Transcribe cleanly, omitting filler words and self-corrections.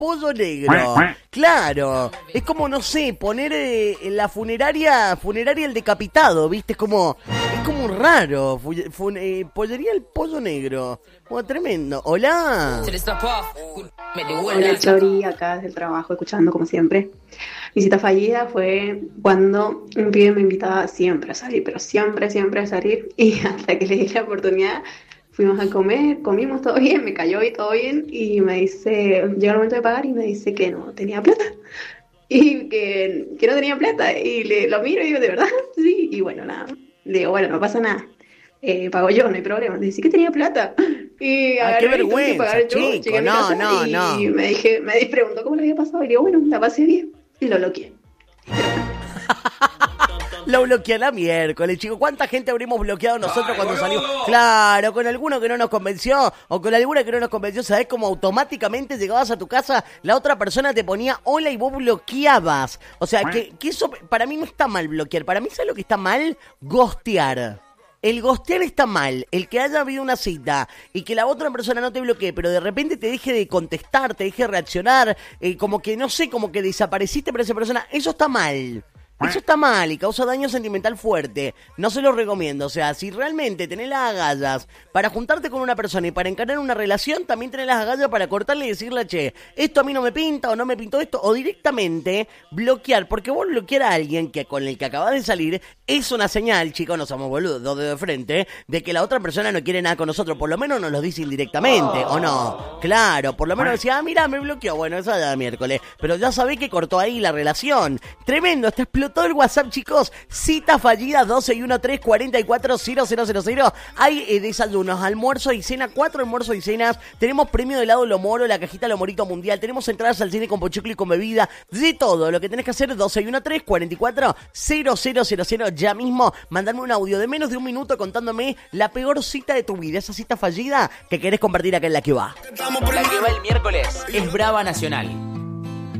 pollo negro. Claro, es como, no sé, poner en la funeraria el decapitado, ¿viste? Es como raro. Pollería el pollo negro. Bueno, tremendo. Hola. Hola Chori, acá desde el trabajo, escuchando como siempre. Mi cita fallida fue cuando un pibe me invitaba siempre a salir, pero siempre a salir. Y hasta que le di la oportunidad, fuimos a comer, comimos todo bien, me cayó y todo bien. Y me dice, llega el momento de pagar y me dice que no tenía plata. Y que no tenía plata. Y lo miro y digo, ¿de verdad? Sí. Y bueno, nada. Le digo, bueno, no pasa nada. Pago yo, no hay problema. Le decía que tenía plata. Y qué vergüenza, chico. No. Y me preguntó cómo le había pasado. Y le digo, bueno, la pasé bien. Y lo bloqueé. Lo bloqueé la miércoles, chico. ¿Cuánta gente habríamos bloqueado nosotros cuando salimos? Claro, con alguno que no nos convenció o con alguna que no nos convenció. ¿Sabés cómo automáticamente llegabas a tu casa, la otra persona te ponía hola y vos bloqueabas? O sea, que eso para mí no está mal bloquear. Para mí, ¿sabes lo que está mal? Ghostear. El ghostear está mal, el que haya habido una cita y que la otra persona no te bloquee, pero de repente te deje de contestar, te deje de reaccionar, como que no sé, como que desapareciste para esa persona, eso está mal. Eso está mal y causa daño sentimental fuerte. No se lo recomiendo. O sea, si realmente tenés las agallas para juntarte con una persona y para encarar una relación, también tenés las agallas para cortarle y decirle, che, esto a mí no me pinta o no me pintó esto. O directamente bloquear. Porque vos bloquear a alguien que con el que acabas de salir es una señal, chicos, no somos boludos, dos dedos de frente, de que la otra persona no quiere nada con nosotros. Por lo menos nos lo dice indirectamente, ¿o no? Claro, por lo menos decía, mira, me bloqueó. Bueno, eso ya miércoles. Pero ya sabés que cortó ahí la relación. Tremendo, está explotando todo el WhatsApp, chicos. Cita fallida 1213-440000. Hay desayunos, almuerzo y cena, 4 almuerzos y cenas. Tenemos premio de helado Lomoro, la cajita Lomorito Mundial. Tenemos entradas al cine con pochoclo y con bebida. De todo, lo que tenés que hacer es 1213-440000. Ya mismo, mandarme un audio de menos de un minuto contándome la peor cita de tu vida. Esa cita fallida que querés compartir acá en La Que Va. La Que Va el miércoles es Brava Nacional.